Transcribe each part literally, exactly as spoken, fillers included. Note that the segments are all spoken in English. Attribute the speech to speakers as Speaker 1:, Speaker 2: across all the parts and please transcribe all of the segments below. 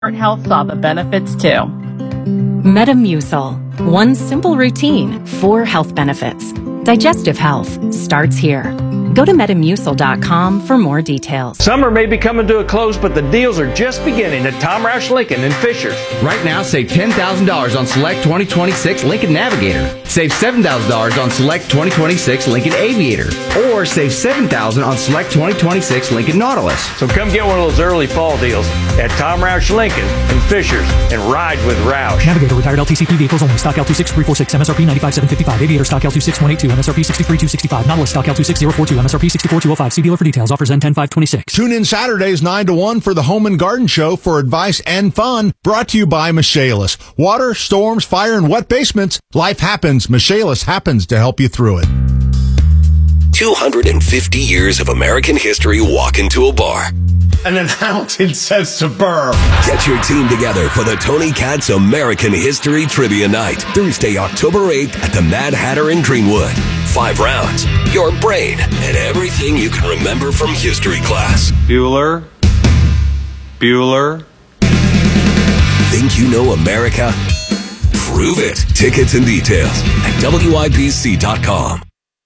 Speaker 1: Health saw the benefits too.
Speaker 2: Metamucil. One simple routine, four health benefits. Digestive health starts here. Go to metamucil dot com for more details.
Speaker 3: Summer may be coming to a close, but the deals are just beginning at Tom Roush Lincoln in Fishers.
Speaker 4: Right now, save ten thousand dollars on select twenty twenty-six Lincoln Navigator. Save seven thousand dollars on select twenty twenty-six Lincoln Aviator. Or save seven thousand dollars on select twenty twenty-six Lincoln Nautilus.
Speaker 3: So come get one of those early fall deals at Tom Roush Lincoln in Fishers and ride with Roush.
Speaker 5: Navigator retired L T C P vehicles only. Stock L two six three four six, M S R P ninety-five seven fifty-five. Aviator stock L two six one eight two, M S R P sixty-three two sixty-five. Nautilus stock L two six zero four two, M S R P sixty-four two oh five. See dealer for details. Offers end ten five twenty-six.
Speaker 6: Tune in Saturdays nine to one for the Home and Garden Show for advice and fun. Brought to you by Michaelis. Water, storms, fire, and wet basements. Life happens. Michaelis happens to help you through it.
Speaker 7: two hundred fifty years of American history walk into a bar.
Speaker 8: And an fountain says to burr.
Speaker 7: Get your team together for the Tony Katz American History Trivia Night. Thursday, October eighth at the Mad Hatter in Greenwood. Five rounds, your brain, and everything you can remember from history class.
Speaker 3: Bueller. Bueller.
Speaker 7: Think you know America? Prove it. Tickets and details at W I B C dot com.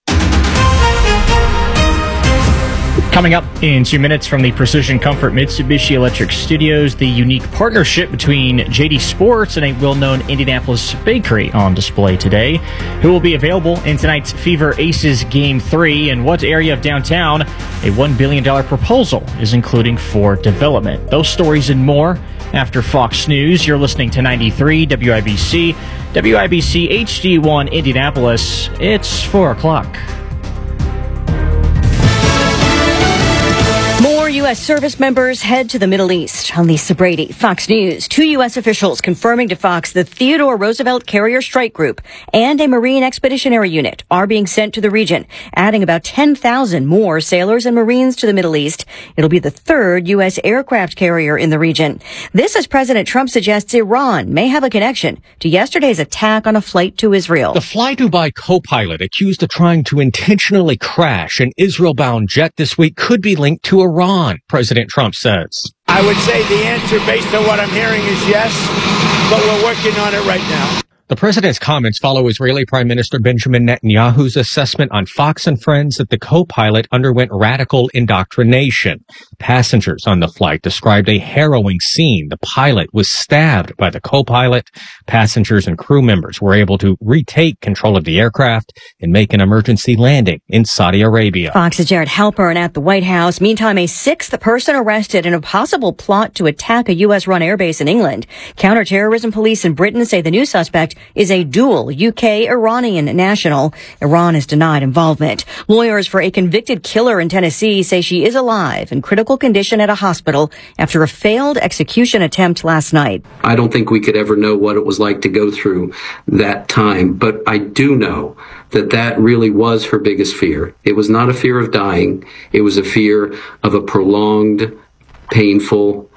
Speaker 9: Coming up in two minutes from the Precision Comfort Mitsubishi Electric Studios, the unique partnership between J D Sports and a well-known Indianapolis bakery on display today, who will be available in tonight's Fever Aces Game three, and what area of downtown a one billion dollars proposal is including for development. Those stories and more after Fox News. You're listening to ninety-three W I B C, W I B C H D one Indianapolis. It's four o'clock.
Speaker 10: U S service members head to the Middle East. I'm Lisa Brady, Fox News. Two U S officials confirming to Fox the Theodore Roosevelt Carrier Strike Group and a Marine Expeditionary Unit are being sent to the region, adding about ten thousand more sailors and Marines to the Middle East. It'll be the third U S aircraft carrier in the region. This as President Trump suggests Iran may have a connection to yesterday's attack on a flight to Israel.
Speaker 11: The Fly Dubai co-pilot accused of trying to intentionally crash an Israel-bound jet this week could be linked to Iran, President Trump says.
Speaker 12: I would say the answer based on what I'm hearing is yes, but we're working on it right now.
Speaker 11: The president's comments follow Israeli Prime Minister Benjamin Netanyahu's assessment on Fox and Friends that the co-pilot underwent radical indoctrination. Passengers on the flight described a harrowing scene. The pilot was stabbed by the co-pilot. Passengers and crew members were able to retake control of the aircraft and make an emergency landing in Saudi Arabia.
Speaker 10: Fox's Jared Halpern at the White House. Meantime, a sixth person arrested in a possible plot to attack a U S-run airbase in England. Counterterrorism police in Britain say the new suspect is a dual U K-Iranian national. Iran has denied involvement. Lawyers for a convicted killer in Tennessee say she is alive in critical condition at a hospital after a failed execution attempt last night.
Speaker 13: I don't think we could ever know what it was like to go through that time, but I do know that that really was her biggest fear. It was not a fear of dying. It was a fear of a prolonged, painful,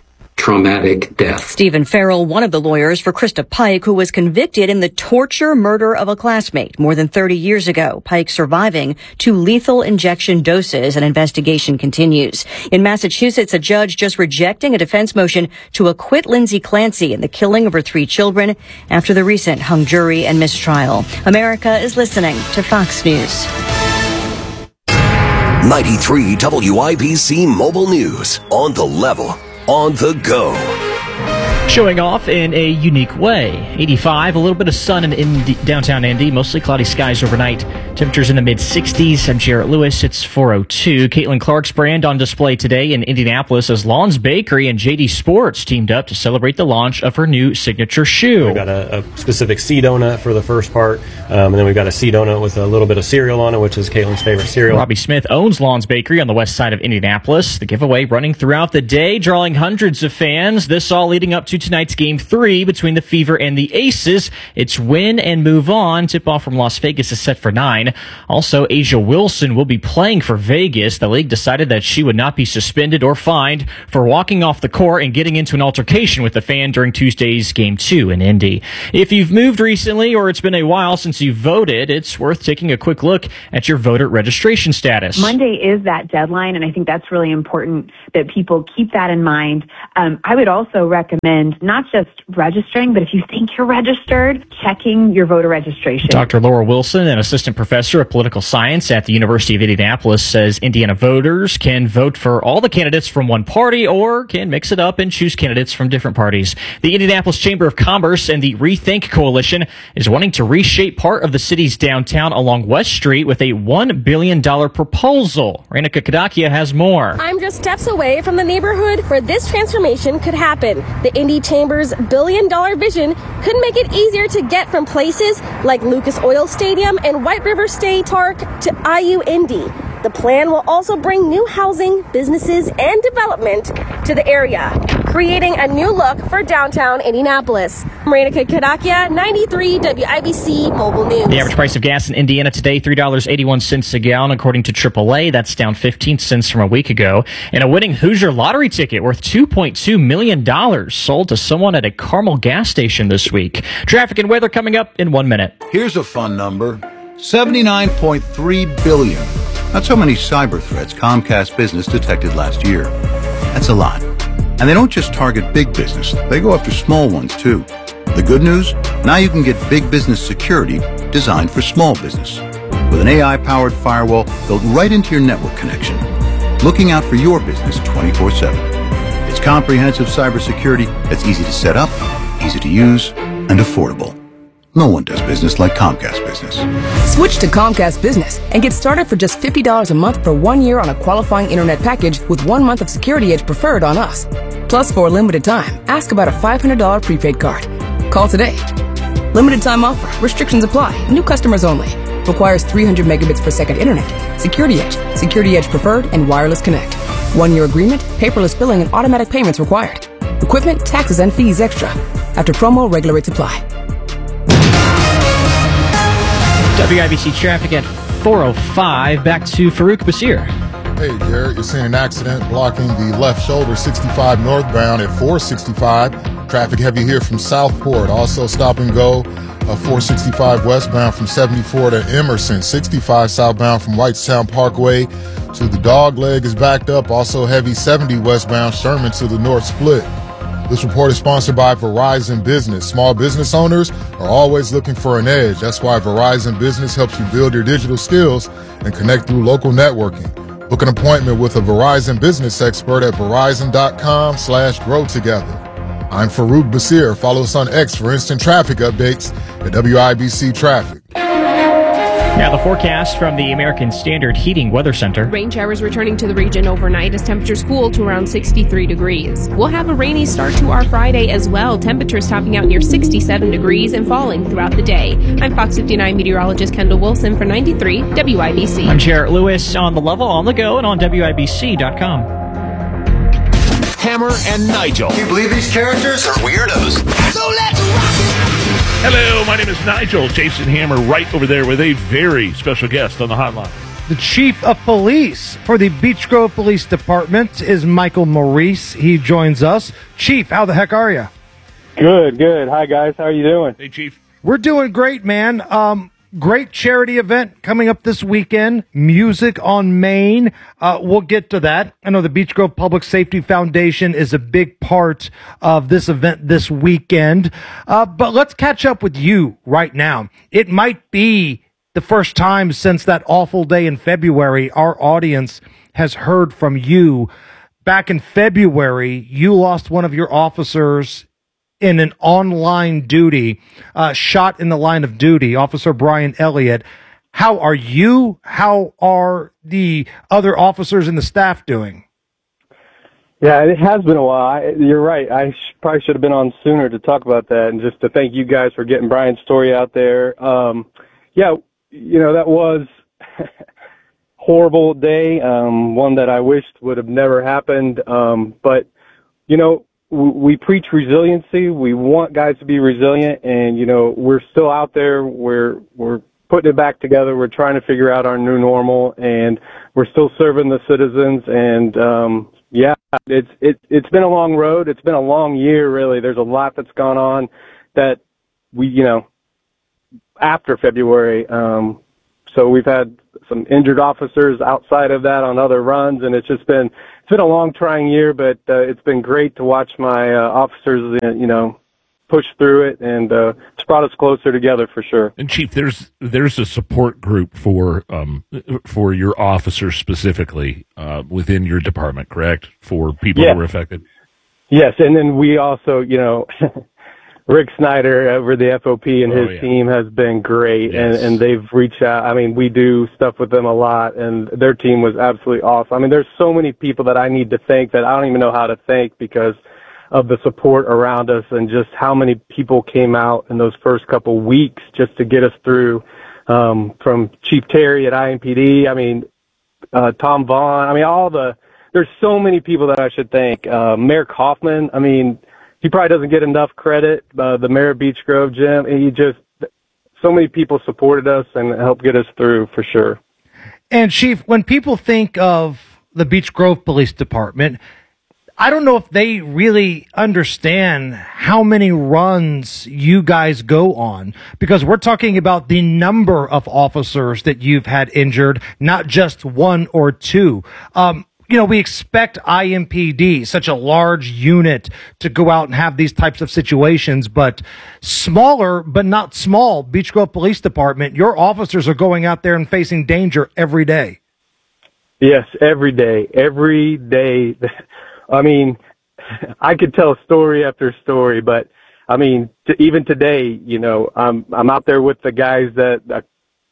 Speaker 13: traumatic death.
Speaker 10: Stephen Farrell, one of the lawyers for Krista Pike, who was convicted in the torture murder of a classmate more than thirty years ago. Pike surviving two lethal injection doses. An investigation continues. In Massachusetts, a judge just rejecting a defense motion to acquit Lindsay Clancy in the killing of her three children after the recent hung jury and mistrial. America is listening to Fox News.
Speaker 7: ninety-three W I B C Mobile News. On the level. On the go.
Speaker 9: Showing off in a unique way. eighty-five, a little bit of sun in Indy, downtown Indy, mostly cloudy skies overnight. Temperatures in the mid-sixties. I'm Jarrett Lewis. It's four oh two. Caitlin Clark's brand on display today in Indianapolis as Lon's Bakery and J D Sports teamed up to celebrate the launch of her new signature shoe.
Speaker 14: We've got a, a specific C donut for the first part, um, and then we've got a C donut with a little bit of cereal on it, which is Caitlin's favorite cereal.
Speaker 9: Robbie Smith owns Lon's Bakery on the west side of Indianapolis. The giveaway running throughout the day, drawing hundreds of fans. This all leading up to tonight's Game three between the Fever and the Aces. It's win and move on. Tip-off from Las Vegas is set for nine. fine. Also, Asia Wilson will be playing for Vegas. The league decided that she would not be suspended or fined for walking off the court and getting into an altercation with the fan during Tuesday's Game two in Indy. If you've moved recently or it's been a while since you voted, it's worth taking a quick look at your voter registration status.
Speaker 15: Monday is that deadline, and I think that's really important that people keep that in mind. Um, I would also recommend not just registering, but if you think you're registered, checking your voter registration.
Speaker 9: Doctor Laura Wilson, an assistant professor of political science at the University of Indianapolis, says Indiana voters can vote for all the candidates from one party or can mix it up and choose candidates from different parties. The Indianapolis Chamber of Commerce and the Rethink Coalition is wanting to reshape part of the city's downtown along West Street with a one billion dollars proposal. Renika Kadakia has more.
Speaker 16: I'm just steps away from the neighborhood where this transformation could happen. The Indy Chamber's billion dollar vision could make it easier to get from places like Lucas Oil Stadium and White River State Park to I U Indy. The plan will also bring new housing, businesses, and development to the area, creating a new look for downtown Indianapolis. Renika Kadakia, ninety-three W I B C Mobile News.
Speaker 9: The average price of gas in Indiana today, three dollars and eighty-one cents a gallon, according to triple A. That's down fifteen cents from a week ago. And a winning Hoosier lottery ticket worth two point two million dollars sold to someone at a Carmel gas station this week. Traffic and weather coming up in one minute.
Speaker 17: Here's a fun number, seventy-nine point three billion dollars. That's how many cyber threats Comcast Business detected last year. That's a lot. And they don't just target big business, they go after small ones too. The good news? Now you can get big business security designed for small business. With an A I-powered firewall built right into your network connection, looking out for your business twenty-four seven. It's comprehensive cybersecurity that's easy to set up, easy to use, and affordable. No one does business like Comcast Business.
Speaker 18: Switch to Comcast Business and get started for just fifty dollars a month for one year on a qualifying internet package with one month of Security Edge preferred on us. Plus, for a limited time, ask about a five hundred dollars prepaid card. Call today. Limited time offer. Restrictions apply. New customers only. Requires three hundred megabits per second internet. Security Edge, Security Edge preferred, and wireless connect. One year agreement, paperless billing, and automatic payments required. Equipment, taxes, and fees extra. After promo, regular rates apply.
Speaker 9: W I B C traffic at four oh five. Back to Farouk Basir.
Speaker 19: Hey, Garrett, you're seeing an accident blocking the left shoulder sixty-five northbound at four sixty-five. Traffic heavy here from Southport. Also stop and go uh, four sixty-five westbound from seventy-four to Emerson. sixty-five southbound from Whitestown Parkway to the Dog Leg is backed up. Also heavy seventy westbound Sherman to the North Split. This report is sponsored by Verizon Business. Small business owners are always looking for an edge. That's why Verizon Business helps you build your digital skills and connect through local networking. Book an appointment with a Verizon Business expert at verizon.com slash grow together. I'm Farouk Basir. Follow us on X for instant traffic updates at W I B C Traffic.
Speaker 9: Now the forecast from the American Standard Heating Weather Center.
Speaker 20: Rain showers returning to the region overnight as temperatures cool to around sixty-three degrees. We'll have a rainy start to our Friday as well. Temperatures topping out near sixty-seven degrees and falling throughout the day. I'm Fox fifty-nine meteorologist Kendall Wilson for ninety-three W I B C.
Speaker 9: I'm Jarrett Lewis on the level, on the go, and on W I B C dot com.
Speaker 21: Hammer and Nigel.
Speaker 22: Can you believe these characters are weirdos?
Speaker 21: So let's rock it! Hello, my name is Nigel. Jason Hammer right over there with a very special guest on the hotline.
Speaker 23: The chief of police for the Beech Grove Police Department is Michael Maurice. He joins us. Chief, how the heck are you?
Speaker 24: Good, good. Hi, guys. How are you doing?
Speaker 21: Hey, Chief.
Speaker 23: We're doing great, man. Um, great charity event coming up this weekend. Music on Main. Uh, we'll get to that. I know the Beech Grove Public Safety Foundation is a big part of this event this weekend. Uh, but let's catch up with you right now. It might be the first time since that awful day in February our audience has heard from you. Back in February, you lost one of your officers in an online duty, uh, shot in the line of duty, Officer Brian Elliott. How are you? How are the other officers and the staff doing?
Speaker 24: Yeah, it has been a while. I, you're right. I sh- probably should have been on sooner to talk about that, and just to thank you guys for getting Brian's story out there. Um, yeah, you know, that was horrible day, um, one that I wished would have never happened. Um, but, you know, w- we preach resiliency. We want guys to be resilient, and, you know, we're still out there. We're, we're putting it back together. We're trying to figure out our new normal, and we're still serving the citizens. And um, yeah, it's it, it's been a long road. It's been a long year, really. There's a lot that's gone on that we, you know, after February. Um, so we've had some injured officers outside of that on other runs, and it's just been it's been a long, trying year. But uh, it's been great to watch my uh, officers, you know, push through it, and uh, it's brought us closer together for sure.
Speaker 21: And Chief, there's there's a support group for um for your officers specifically uh, within your department, correct? For people
Speaker 24: Yeah.
Speaker 21: who were affected.
Speaker 24: Yes, and then we also, you know, Rick Snyder over the F O P and
Speaker 21: Oh,
Speaker 24: his
Speaker 21: yeah.
Speaker 24: team has been great,
Speaker 21: Yes.
Speaker 24: and, and they've reached out. I mean, we do stuff with them a lot, and their team was absolutely awesome. I mean, there's so many people that I need to thank that I don't even know how to thank because of the support around us and just how many people came out in those first couple weeks just to get us through, um, from Chief Terry at I M P D. I mean, uh, Tom Vaughn. I mean, all the, there's so many people that I should thank. Uh, Mayor Kaufman. I mean, he probably doesn't get enough credit. Uh, the Mayor of Beech Grove, Jim, and he just, so many people supported us and helped get us through for sure.
Speaker 23: And Chief, when people think of the Beech Grove Police Department, I don't know if they really understand how many runs you guys go on, because we're talking about the number of officers that you've had injured, not just one or two. Um, you know, we expect I M P D, such a large unit, to go out and have these types of situations, but smaller, but not small, Beech Grove Police Department, your officers are going out there and facing danger every day.
Speaker 24: Yes, every day, every day. I mean, I could tell story after story, but I mean, to, even today, you know, I'm I'm out there with the guys that a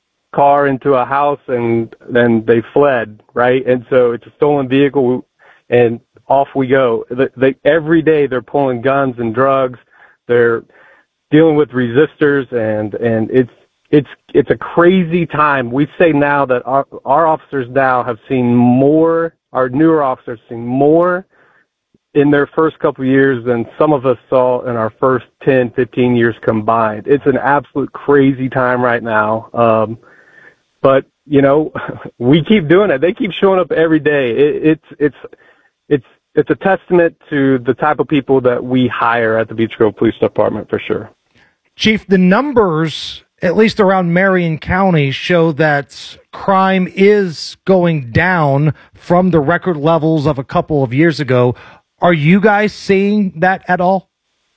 Speaker 24: car into a house and then they fled, right? And so it's a stolen vehicle, and off we go. The, they, every day they're pulling guns and drugs. They're dealing with resistors, and and it's it's it's a crazy time. We say now that our our officers now have seen more. Our newer officers seen more in their first couple of years than some of us saw in our first ten, fifteen years combined. It's an absolute crazy time right now. Um, but, you know, we keep doing it. They keep showing up every day. It, it's, it's, it's, it's a testament to the type of people that we hire at the Beech Grove Police Department for sure.
Speaker 23: Chief, the numbers, at least around Marion County, show that crime is going down from the record levels of a couple of years ago. Are you guys seeing that at all?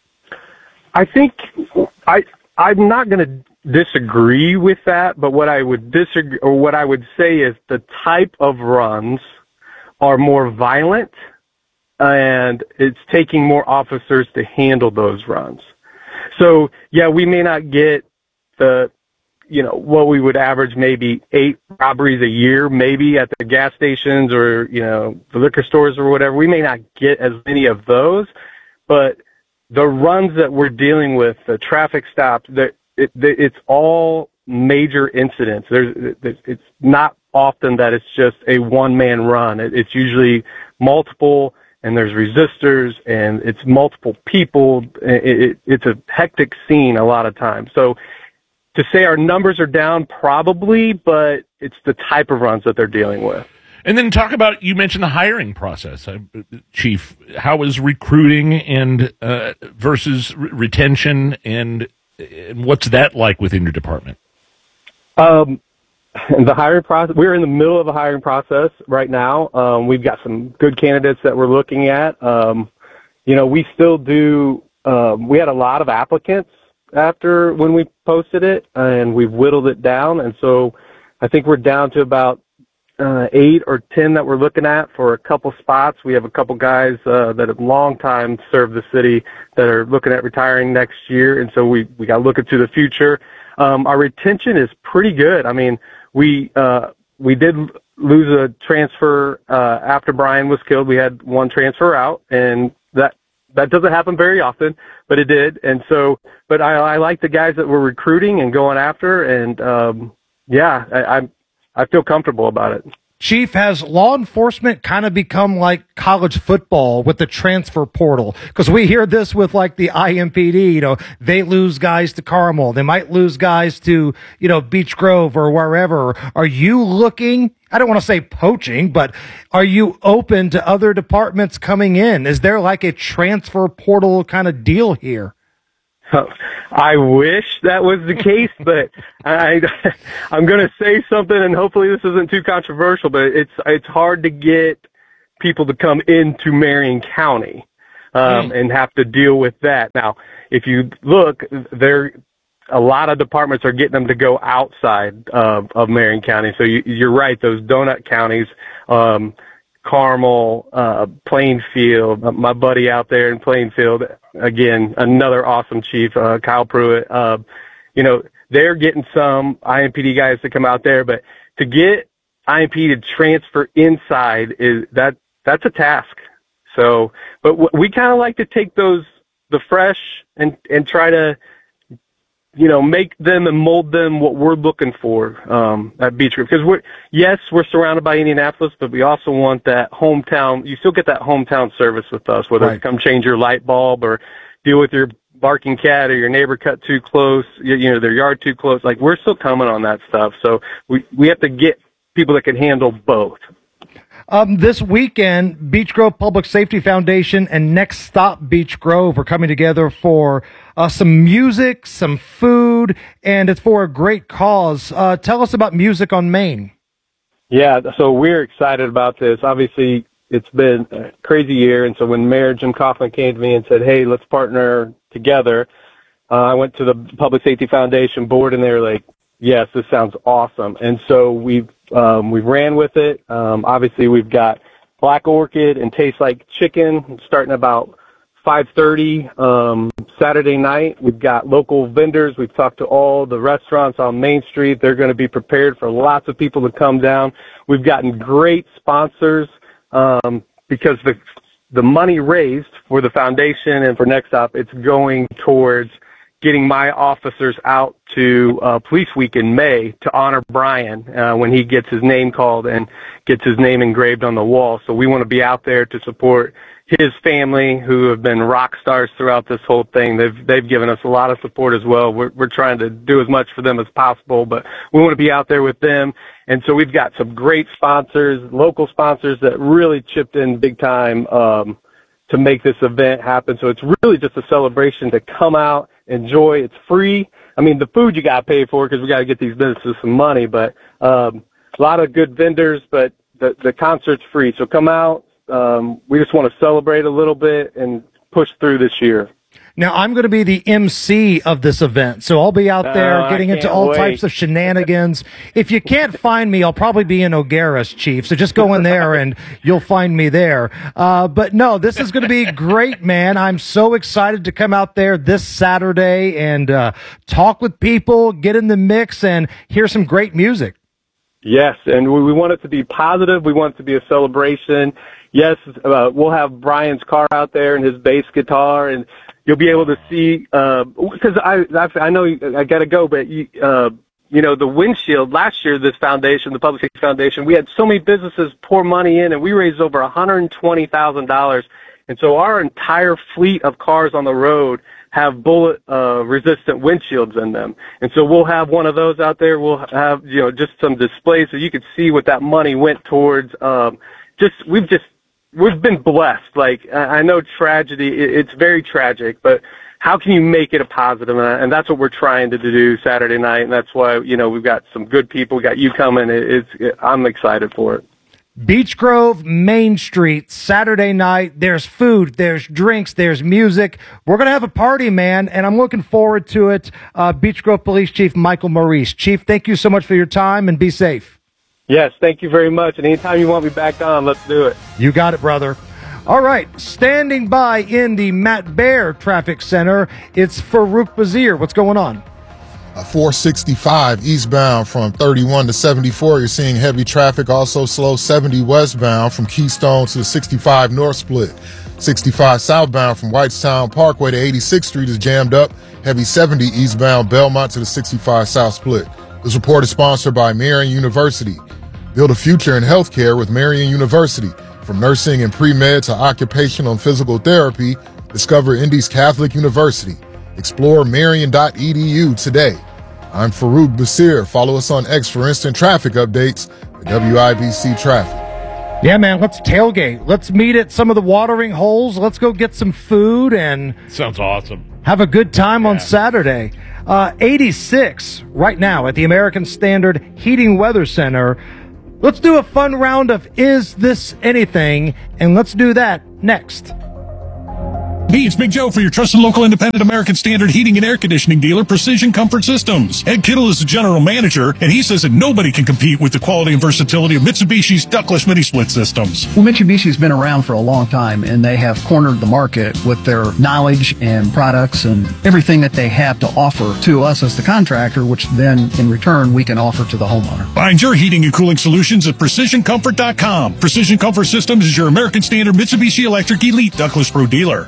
Speaker 24: I think I I'm not going to disagree with that, but what I would disagree or what I would say is the type of runs are more violent, and it's taking more officers to handle those runs. So yeah, we may not get the you know, what we would average maybe eight robberies a year, maybe at the gas stations or, you know, the liquor stores or whatever. We may not get as many of those, but the runs that we're dealing with, the traffic stops, that it, it's all major incidents. There's, it's not often that it's just a one-man run. It's usually multiple, and there's resistors, and it's multiple people. It, it, it's a hectic scene a lot of times. So, to say our numbers are down, probably, but it's the type of runs that they're dealing with.
Speaker 21: And then talk about, you mentioned the hiring process, uh, Chief. How is recruiting and uh, versus re- retention, and, and what's that like within your department?
Speaker 24: Um, the hiring process, we're in the middle of a hiring process right now. Um, we've got some good candidates that we're looking at. Um, you know, we still do, um, we had a lot of applicants after when we posted it, and we've whittled it down, and so I think we're down to about uh, eight or ten that we're looking at for a couple spots. We have a couple guys uh, that have long time served the city that are looking at retiring next year, and so we we got to look into the future. Um, our retention is pretty good. I mean, we uh, we did lose a transfer uh, after Brian was killed. We had one transfer out, and that that doesn't happen very often, but it did. And so, but I, I like the guys that we're recruiting and going after, and um, yeah, I, I I feel comfortable about it.
Speaker 23: Chief, has law enforcement kind of become like college football with the transfer portal? Because we hear this with like the I M P D, you know, they lose guys to Carmel. They might lose guys to, you know, Beech Grove or wherever. Are you looking, I don't want to say poaching, but are you open to other departments coming in? Is there like a transfer portal kind of deal here?
Speaker 24: I wish that was the case, but I, I'm going to say something, and hopefully this isn't too controversial, but it's it's hard to get people to come into Marion County um, mm. and have to deal with that. Now, if you look, there a lot of departments are getting them to go outside of, of Marion County. So you, you're right; those donut counties. Um, Carmel, uh, Plainfield, my buddy out there in Plainfield, again, another awesome chief, uh, Kyle Pruitt, uh, you know, they're getting some I M P D guys to come out there, but to get I M P D to transfer inside is that, that's a task. So, but w- we kind of like to take those, the fresh and, and try to, you know, make them and mold them what we're looking for um, at Beech Grove. Because we're, yes, we're surrounded by Indianapolis, but we also want that hometown. You still get that hometown service with us, whether
Speaker 23: Right.
Speaker 24: it's come change your light bulb or deal with your barking cat or your neighbor cut too close, you, you know, their yard too close. Like, we're still coming on that stuff. So we, we have to get people that can handle both.
Speaker 23: Um, this weekend, Beech Grove Public Safety Foundation and Next Stop Beech Grove are coming together for uh, some music, some food, and it's for a great cause. Uh, tell us about Music on Main.
Speaker 24: Yeah, so we're excited about this. Obviously, it's been a crazy year, and so when Mayor Jim Coughlin came to me and said, hey, let's partner together, uh, I went to the Public Safety Foundation board, and they were like, yes, this sounds awesome. And so we've um, we've ran with it. Um, obviously, we've got Black Orchid and Taste Like Chicken starting about five thirty um, Saturday night. We've got local vendors. We've talked to all the restaurants on Main Street. They're going to be prepared for lots of people to come down. We've gotten great sponsors um, because the the money raised for the foundation and for Next Stop, it's going towards getting my officers out to uh, Police Week in May to honor Brian uh, when he gets his name called and gets his name engraved on the wall. So we want to be out there to support his family, who have been rock stars throughout this whole thing. They've they've given us a lot of support as well. We're we're trying to do as much for them as possible, but we want to be out there with them. And so we've got some great sponsors, local sponsors that really chipped in big time um, to make this event happen. So it's really just a celebration to come out, enjoy. It's free. I mean, the food you got to pay for because we got to get these businesses some money, but um, a lot of good vendors, but the, the concert's free. So come out. Um, we just want to celebrate a little bit and push through this year.
Speaker 23: Now, I'm going to be the M C of this event, so I'll be out there
Speaker 24: Oh,
Speaker 23: getting
Speaker 24: I
Speaker 23: into
Speaker 24: can't
Speaker 23: all
Speaker 24: wait.
Speaker 23: types of shenanigans. If you can't find me, I'll probably be in O'Gara's, Chief, so just go in there and you'll find me there. Uh, but no, this is going to be great, man. I'm so excited to come out there this Saturday and uh, talk with people, get in the mix, and hear some great music.
Speaker 24: Yes, and we, we want it to be positive. We want it to be a celebration. Yes, uh, we'll have Brian's car out there and his bass guitar, and you'll be able to see, because uh, I, I I know I got to go, but, you, uh, you know, the windshield, last year, this foundation, the Public Safety Foundation, we had so many businesses pour money in, and we raised over one hundred twenty thousand dollars. And so our entire fleet of cars on the road have bullet uh, resistant windshields in them. And so we'll have one of those out there. We'll have, you know, just some displays so you can see what that money went towards. Um, just, we've just, we've been blessed. Like, I know tragedy, it's very tragic, but how can you make it a positive? And that's what we're trying to do Saturday night. And that's why, you know, we've got some good people. We got you coming. It's, I'm excited for it.
Speaker 23: Beech Grove, Main Street, Saturday night. There's food, there's drinks, there's music. We're going to have a party, man, and I'm looking forward to it. Uh, Beech Grove Police Chief Michael Maurice. Chief, thank you so much for your time, and be safe.
Speaker 24: Yes, thank you very much. And anytime you want me back on, let's do it.
Speaker 23: You got it, brother. All right, standing by in the Matt Baer Traffic Center, it's Farouk Bazir. What's going on?
Speaker 19: Uh, four sixty-five eastbound from thirty-one to seventy-four. You're seeing heavy traffic. Also slow seventy westbound from Keystone to the sixty-five north split. sixty-five southbound from Whitestown Parkway to eighty-sixth Street is jammed up. Heavy seventy eastbound Belmont to the sixty-five south split. This report is sponsored by Marion University. Build a future in healthcare with Marian University. From nursing and pre-med to occupational and physical therapy, discover Indy's Catholic University. Explore marian dot e d u today. I'm Farouk Basir. Follow us on X for instant traffic updates at W I B C Traffic.
Speaker 23: Yeah, man, let's tailgate. Let's meet at some of the watering holes. Let's go get some food and
Speaker 21: sounds awesome.
Speaker 23: Have a good time yeah. on Saturday. Uh, eighty-six right now at the American Standard Heating Weather Center. Let's do a fun round of Is This Anything? And let's do that next.
Speaker 1: Hey, it's Big Joe for your trusted local independent American Standard heating and air conditioning dealer, Precision Comfort Systems. Ed Kittle is the general manager, and he says that nobody can compete with the quality and versatility of Mitsubishi's ductless mini-split systems.
Speaker 2: Well, Mitsubishi's been around for a long time, and they have cornered the market with their knowledge and products and everything that they have to offer to us as the contractor, which then, in return, we can offer to the homeowner.
Speaker 1: Find your heating and cooling solutions at precision comfort dot com. Precision Comfort Systems is your American Standard Mitsubishi Electric Elite Ductless Pro dealer.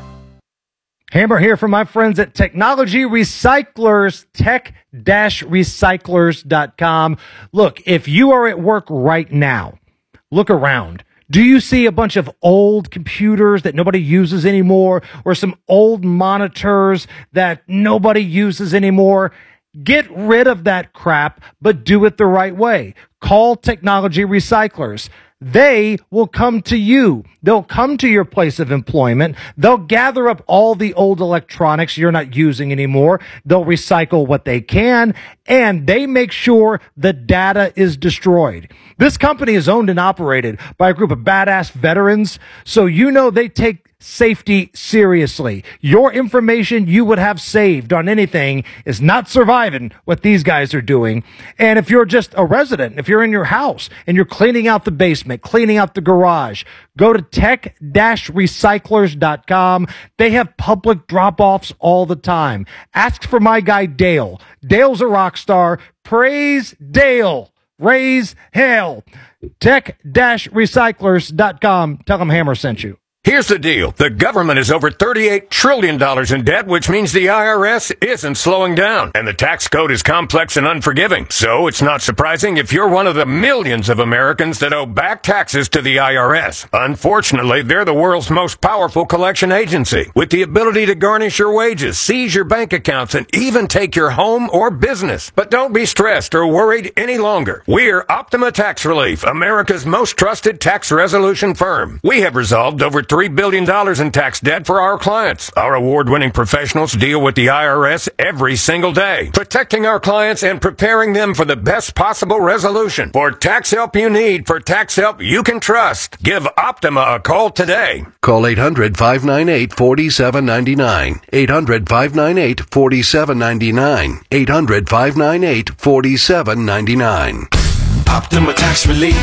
Speaker 23: Hammer here from my friends at Technology Recyclers, tech dash recyclers dot com. Look, if you are at work right now, look around. Do you see a bunch of old computers that nobody uses anymore, or some old monitors that nobody uses anymore? Get rid of that crap, but do it the right way. Call Technology Recyclers. They will come to you. They'll come to your place of employment. They'll gather up all the old electronics you're not using anymore. They'll recycle what they can, and they make sure the data is destroyed. This company is owned and operated by a group of badass veterans, so you know they take safety seriously. Your information you would have saved on anything is not surviving what these guys are doing. And if you're just a resident, if you're in your house and you're cleaning out the basement, cleaning out the garage, go to tech dash recyclers dot com. They have public drop-offs all the time. Ask for my guy Dale. Dale's a rock star. Praise Dale. Raise hell. tech dash recyclers dot com. Tell them Hammer sent you.
Speaker 4: Here's the deal. The government is over thirty-eight trillion dollars in debt, which means the I R S isn't slowing down. And the tax code is complex and unforgiving. So it's not surprising if you're one of the millions of Americans that owe back taxes to the I R S. Unfortunately, they're the world's most powerful collection agency, with the ability to garnish your wages, seize your bank accounts, and even take your home or business. But don't be stressed or worried any longer. We're Optima Tax Relief, America's most trusted tax resolution firm. We have resolved over three billion dollars in tax debt for our clients. Our award-winning professionals deal with the I R S every single day, protecting our clients and preparing them for the best possible resolution. For tax help you need, for tax help you can trust, give Optima a call today.
Speaker 5: Call eight hundred, five nine eight, four seven nine nine. eight hundred, five nine eight, four seven nine nine. eight hundred, five nine eight, four seven nine nine.
Speaker 7: Optima Tax Relief.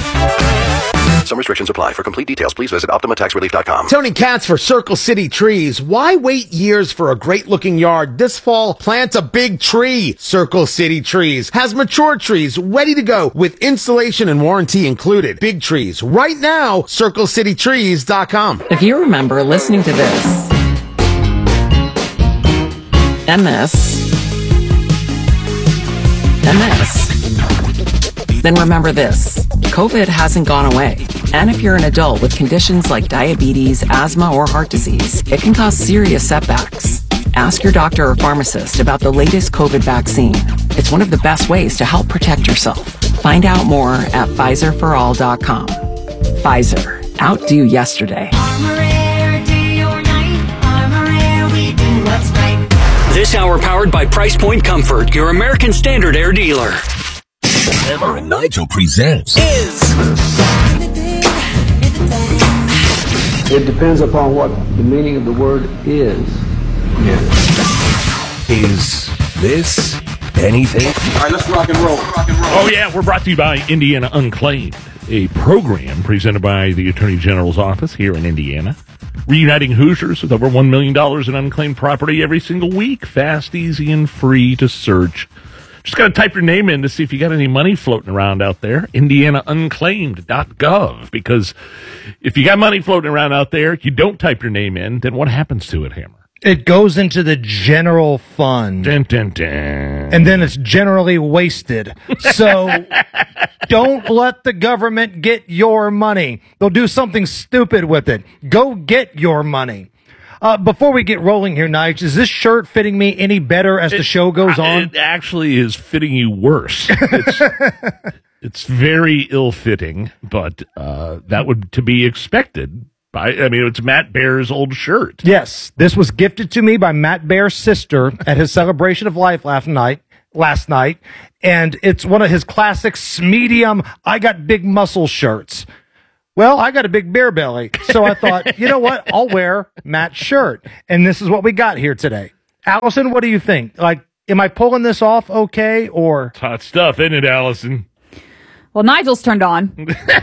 Speaker 7: Some restrictions apply. For complete details, please visit optima tax relief dot com.
Speaker 25: Tony Katz for Circle City Trees. Why wait years for a great-looking yard? This fall, plant a big tree. Circle City Trees has mature trees ready to go with installation and warranty included. Big trees. Right now, circle city trees dot com.
Speaker 26: If you remember listening to this and this and this, then remember this. COVID hasn't gone away. And if you're an adult with conditions like diabetes, asthma, or heart disease, it can cause serious setbacks. Ask your doctor or pharmacist about the latest COVID vaccine. It's one of the best ways to help protect yourself. Find out more at Pfizer for all dot com. Pfizer. Outdo yesterday.
Speaker 27: This hour powered by Price Point Comfort, your American Standard Air dealer.
Speaker 7: Hammer and Nigel presents
Speaker 27: Is.
Speaker 28: It depends upon what the meaning of the word is.
Speaker 7: Is this anything?
Speaker 21: All right, let's rock and roll. Rock and roll. Oh, yeah, we're brought to you by Indiana Unclaimed, a program presented by the Attorney General's office here in Indiana, reuniting Hoosiers with over one million dollars in unclaimed property every single week. Fast, easy, and free to search. Just got to type your name in to see if you got any money floating around out there. indiana unclaimed dot gov. Because if you got money floating around out there, you don't type your name in, then what happens to it, Hammer?
Speaker 23: It goes into the general fund.
Speaker 21: Dun, dun, dun.
Speaker 23: And then it's generally wasted. So don't let the government get your money. They'll do something stupid with it. Go get your money. Uh, before we get rolling here, Nige, is this shirt fitting me any better as
Speaker 21: it,
Speaker 23: the show goes on?
Speaker 21: It actually is fitting you worse. It's, it's very ill-fitting, but uh, that would to be expected. By, I mean, it's Matt Baer's old shirt.
Speaker 23: Yes, this was gifted to me by Matt Baer's sister at his celebration of life last night. Last night, and it's one of his classic medium. I got big muscle shirts. Well, I got a big beer belly, so I thought, you know what? I'll wear Matt's shirt, and this is what we got here today. Allison, what do you think? Like, am I pulling this off okay, or
Speaker 21: it's hot stuff, isn't it, Allison?
Speaker 3: Well, Nigel's turned on.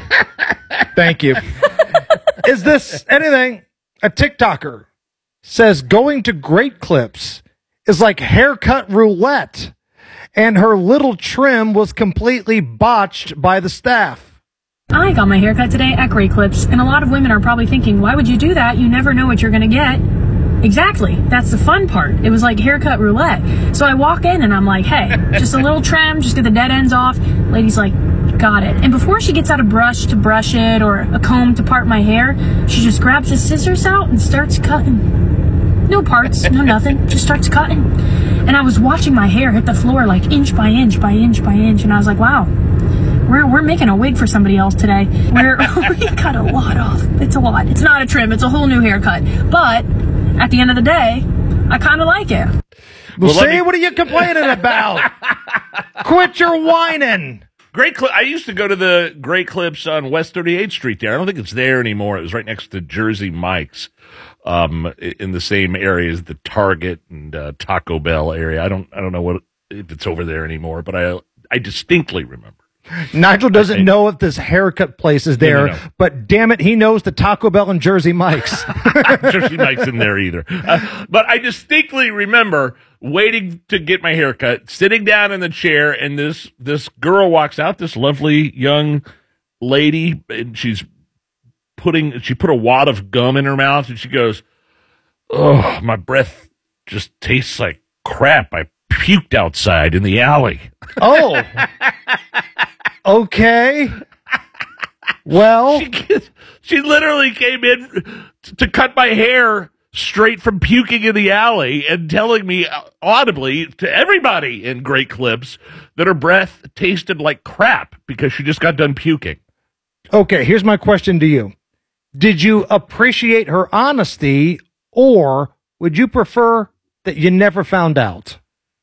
Speaker 23: Thank you. Is this anything? A TikToker says going to Great Clips is like haircut roulette, and her little trim was completely botched by the staff.
Speaker 6: I got my haircut today at Great Clips, and a lot of women are probably thinking, why would you do that? You never know what you're going to get. Exactly. That's the fun part. It was like haircut roulette. So I walk in and I'm like, hey, just a little trim, just get the dead ends off. Lady's like, got it. And before she gets out a brush to brush it or a comb to part my hair, she just grabs the scissors out and starts cutting. No parts, no nothing, just starts cutting. And I was watching my hair hit the floor like inch by inch by inch by inch, and I was like, wow, we're we're making a wig for somebody else today. We're we cut a lot off. It's a lot. It's not a trim, it's a whole new haircut. But at the end of the day, I kind of like it.
Speaker 23: Well, see, me... what are you complaining about? Quit your whining.
Speaker 21: Great Clip. I used to go to the Great Clips on West thirty-eighth Street there. I don't think it's there anymore. It was right next to Jersey Mike's, um, in the same area as the Target and uh, Taco Bell area. I don't, I don't know what if it's over there anymore, but I, I distinctly remember.
Speaker 23: Nigel doesn't know if this haircut place is there, no, no, no. But damn it, he knows the Taco Bell and Jersey Mike's.
Speaker 21: Jersey Mike's in there either. Uh, but I distinctly remember waiting to get my haircut, sitting down in the chair, and this this girl walks out, this lovely young lady, and she's putting she put a wad of gum in her mouth, and she goes, "Oh, my breath just tastes like crap. I puked outside in the alley."
Speaker 23: Oh. Okay. Well,
Speaker 21: she, she literally came in to cut my hair straight from puking in the alley and telling me audibly to everybody in Great Clips that her breath tasted like crap because she just got done puking.
Speaker 23: Okay, here's my question to you. Did you appreciate her honesty, or would you prefer that you never found out?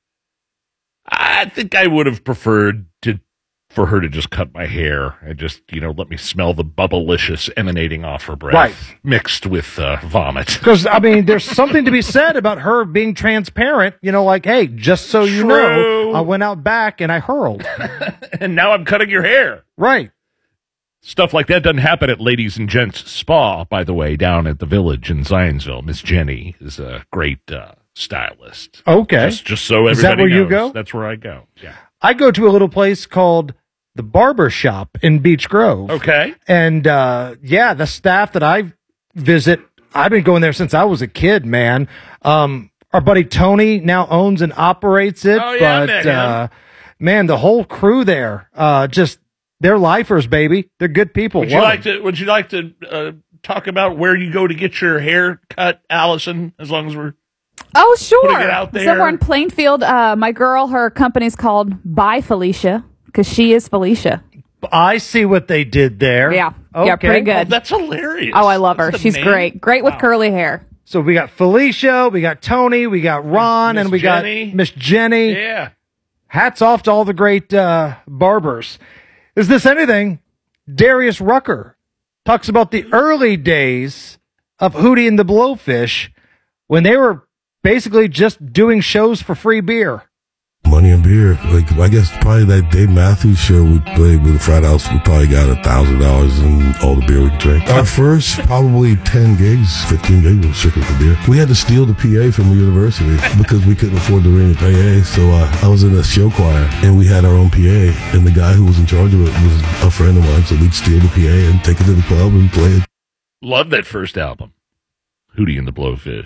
Speaker 21: I think I would have preferred to for her to just cut my hair and just, you know, let me smell the bubblicious emanating off her breath,
Speaker 23: right,
Speaker 21: mixed with uh, vomit.
Speaker 23: Because, I mean, there's something to be said about her being transparent, you know, like, hey, just so you
Speaker 21: True.
Speaker 23: know, I went out back and I hurled.
Speaker 21: And now I'm cutting your hair.
Speaker 23: Right.
Speaker 21: Stuff like that doesn't happen at Ladies and Gents Spa, by the way, down at the Village in Zionsville. Miss Jenny is a great uh, stylist.
Speaker 23: Okay.
Speaker 21: Just, just so everybody
Speaker 23: knows. Is that where
Speaker 21: knows,
Speaker 23: you go?
Speaker 21: That's where I go, yeah.
Speaker 23: I go to a little place called the Barber Shop in Beech Grove.
Speaker 21: Okay.
Speaker 23: And, uh, yeah, the staff that I visit, I've been going there since I was a kid, man. Um, our buddy Tony now owns and operates it.
Speaker 21: Oh, yeah, I
Speaker 23: but,
Speaker 21: met him.
Speaker 23: uh, man, the whole crew there, uh, just, they're lifers, baby. They're good people.
Speaker 21: Would you like to, would you like to, uh, talk about where you go to get your hair cut, Allison, as long as we're
Speaker 3: Oh, sure.
Speaker 21: putting it out there?
Speaker 3: Somewhere in Plainfield, uh, my girl, her company's called By Felicia, because she is Felicia.
Speaker 23: I see what they did there.
Speaker 3: Yeah.
Speaker 23: Okay.
Speaker 3: Yeah, pretty good.
Speaker 21: Oh, that's hilarious.
Speaker 3: Oh, I love her.
Speaker 21: That's
Speaker 3: She's
Speaker 21: name.
Speaker 3: great. Great with
Speaker 21: Wow.
Speaker 3: curly hair.
Speaker 23: So we got Felicia, we got Tony, we got Ron,
Speaker 21: Miss
Speaker 23: and we
Speaker 21: Jenny.
Speaker 23: got Miss Jenny.
Speaker 21: Yeah.
Speaker 23: Hats off to all the great uh, barbers. Is this anything? Darius Rucker talks about the early days of Hootie and the Blowfish when they were basically just doing shows for free beer.
Speaker 8: Money and beer. Like, I guess probably that Dave Matthews show we played with the frat house, we probably got a thousand dollars in all the beer we could drink. Our first probably ten gigs, fifteen gigs was strictly for beer. We had to steal the P A from the university because we couldn't afford to rent a P A. So uh, I was in a show choir and we had our own P A, and the guy who was in charge of it was a friend of mine. So we'd steal the P A and take it to the club and play it.
Speaker 21: Love that first album, Hootie and the Blowfish.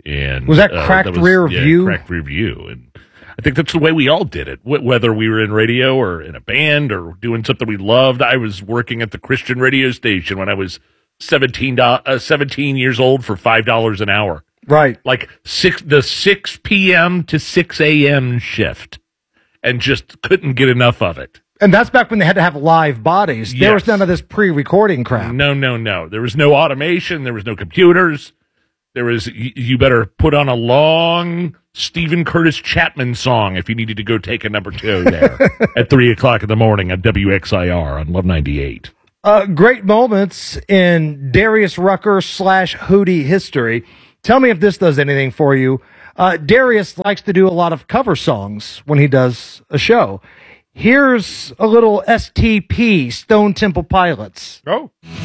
Speaker 21: And
Speaker 23: was that
Speaker 21: uh,
Speaker 23: Cracked
Speaker 21: that was,
Speaker 23: Rear
Speaker 21: yeah,
Speaker 23: View?
Speaker 21: Cracked Rear View. And I think that's the way we all did it, Wh- whether we were in radio or in a band or doing something we loved. I was working at the Christian radio station when I was seventeen, uh, seventeen years old for five dollars an hour.
Speaker 23: Right.
Speaker 21: Like six, the six p.m. to six a.m. shift, and just couldn't get enough of it.
Speaker 23: And that's back when they had to have live bodies. There
Speaker 21: Yes.
Speaker 23: was none of this pre-recording crap.
Speaker 21: No, no, no. There was no automation. There was no computers. There was, y- you better put on a long Stephen Curtis Chapman song if you needed to go take a number two there at three o'clock in the morning on W X I R on Love ninety-eight.
Speaker 23: Uh, great moments in Darius Rucker slash Hootie history. Tell me if this does anything for you. Uh, Darius likes to do a lot of cover songs when he does a show. Here's a little S T P, Stone Temple Pilots.
Speaker 21: Oh.